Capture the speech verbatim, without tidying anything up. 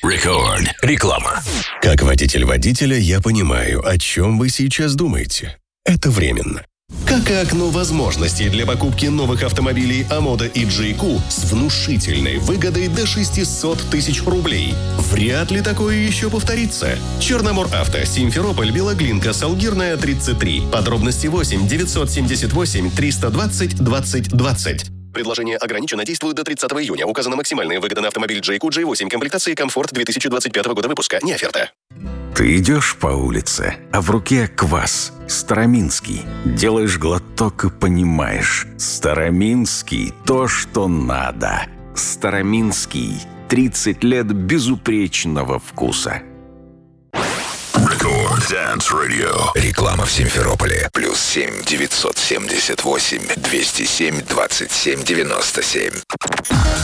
Record. Реклама. Как водитель водителя я понимаю, о чем вы сейчас думаете. Это временно. Как и окно возможностей для покупки новых автомобилей Амода и джей кью с внушительной выгодой до шестьсот тысяч рублей. Вряд ли такое еще повторится. Черномор-Авто, Симферополь, Белоглинка, Салгирная, тридцать три. Подробности восемь девятьсот семьдесят восемь триста двадцать двадцать двадцать. Предложение ограничено, действует до тридцатого июня. Указана максимальная выгода на автомобиль джей кью джей восемь комплектации «Комфорт» две тысячи двадцать пятого года выпуска. Не оферта. Ты идешь по улице, а в руке квас Староминский. Делаешь глоток и понимаешь, Староминский – то, что надо. Староминский – тридцать лет безупречного вкуса. Record Dance Radio. Реклама в Симферополе. Плюс семь девятьсот семьдесят восемь двести семь двадцать семь девяносто семь.